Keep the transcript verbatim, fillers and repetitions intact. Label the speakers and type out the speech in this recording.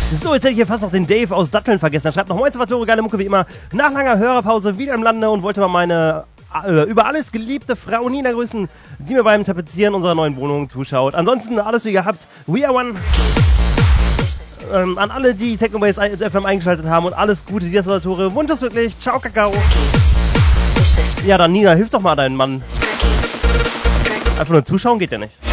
Speaker 1: So, jetzt hätte ich hier fast noch den Dave aus Datteln vergessen. Er schreibt noch: Moin, Salvatore, geile Mucke wie immer. Nach langer Hörerpause wieder im Lande und wollte mal meine äh, über alles geliebte Frau Nina grüßen, die mir beim Tapezieren unserer neuen Wohnung zuschaut. Ansonsten alles wie gehabt. We are one. Ähm, an alle, die Technobase F M eingeschaltet haben und alles Gute, dir, Salvatore. Wunsch uns wirklich. Ciao, Kakao. Ja, dann Nina, hilf doch mal deinen Mann. Einfach nur zuschauen geht ja nicht.